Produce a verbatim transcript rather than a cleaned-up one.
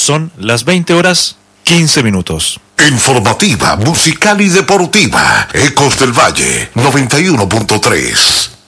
Son las veinte horas quince minutos. Informativa, musical y deportiva. Ecos del Valle, noventa y uno punto tres.